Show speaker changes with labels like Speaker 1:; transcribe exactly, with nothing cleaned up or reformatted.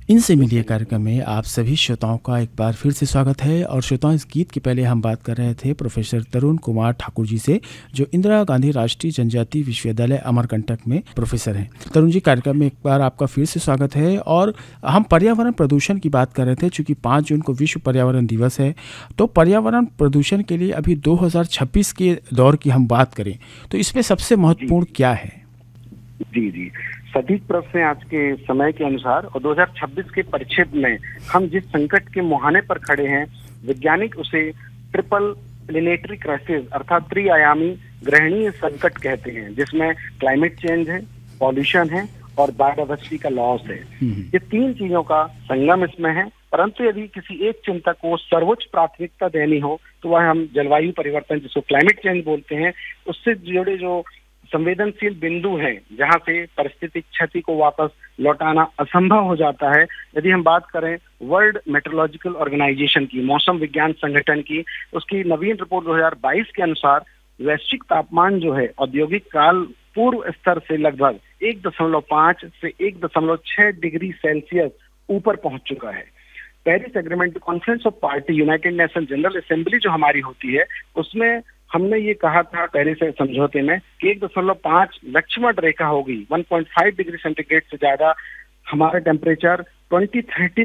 Speaker 1: इनसे मिलिए कार्यक्रम में आप सभी श्रोताओं का एक बार फिर से स्वागत है। और श्रोताओं, इस गीत के पहले हम बात कर रहे थे प्रोफेसर तरुण कुमार ठाकुर जी से, जो इंदिरा गांधी राष्ट्रीय जनजातीय विश्वविद्यालय अमरकंटक में प्रोफेसर हैं। तरुण जी, कार्यक्रम में एक बार आपका फिर से स्वागत है। और हम पर्यावरण प्रदूषण की बात कर रहे थे, चूँकि पाँच जून को विश्व पर्यावरण दिवस है। तो पर्यावरण प्रदूषण के लिए अभी दो हज़ार छब्बीस के दौर की हम बात करें तो इसमें सबसे महत्वपूर्ण क्या है?
Speaker 2: जी जी सटीक प्रश्न है आज के समय के अनुसार। और दो हज़ार छब्बीस के परिप्रेक्ष्य में हम जिस संकट के मुहाने पर खड़े हैं, वैज्ञानिक उसे ट्रिपल प्लेनेटरी क्राइसिस अर्थात त्रिआयामी ग्रहणीय संकट कहते हैं, जिसमें क्लाइमेट चेंज है, पॉल्यूशन है और बायोडायवर्सिटी का लॉस है। ये तीन चीजों का संगम इसमें है। परंतु यदि किसी एक चिंता को सर्वोच्च प्राथमिकता देनी हो तो वह हम जलवायु परिवर्तन, जिसको क्लाइमेट चेंज बोलते हैं, उससे जुड़े जो संवेदनशील बिंदु हैं, जहां से परिस्थितिक क्षति को वापस लौटाना असंभव हो जाता है। यदि हम बात करें वर्ल्ड मेट्रोलॉजिकल ऑर्गेनाइजेशन की, मौसम विज्ञान संगठन की, उसकी नवीन रिपोर्ट दो हज़ार बाईस के अनुसार वैश्विक तापमान जो है औद्योगिक काल पूर्व स्तर से लगभग एक दशमलव पाँच से एक दशमलव छह डिग्री सेल्सियस ऊपर पहुंच चुका है। Paris agreement conference of party United nation general assembly जो हमारी होती है, उसमें हमने ये कहा था पेरिस समझौते में कि एक दशमलव पाँच लक्ष्मण रेखा होगी, एक पॉइंट पाँच डिग्री सेंटीग्रेड से ज्यादा हमारा टेम्परेचर ट्वेंटी थर्टी